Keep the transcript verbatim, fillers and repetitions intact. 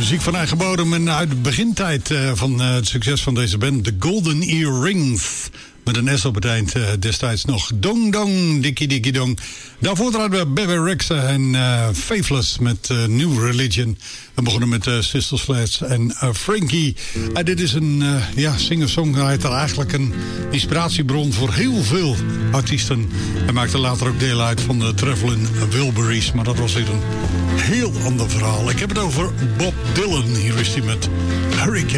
Muziek van eigen bodem en uit de begintijd uh, van uh, het succes van deze band, The Golden Earrings. Met een S op het eind, uh, destijds nog Dong Dong, Dikkie Dikkie Dong. Daarvoor draaiden we Bebe Rexha en uh, Faithless met uh, New Religion. We begonnen met uh, Sisters Flats en uh, Frankie. Uh, dit is een uh, ja, singer-songwriter, eigenlijk een inspiratiebron voor heel veel artiesten. Hij maakte later ook deel uit van de Traveling Wilburys, maar dat was weer een heel ander verhaal. Ik heb het over Bob Dylan. Hier is hij met Hurricane.